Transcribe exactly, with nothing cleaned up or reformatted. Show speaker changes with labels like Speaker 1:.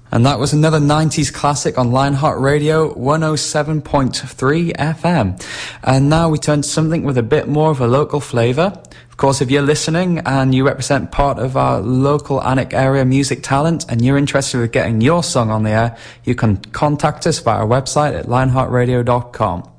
Speaker 1: And that was another nineties classic on Lionheart Radio one oh seven point three F M. And now we turn to something with a bit more of a local flavour. Of course, if you're listening and you represent part of our local Alnwick area music talent and you're interested in getting your song on the air, you can contact us via our website at lionheart radio dot com.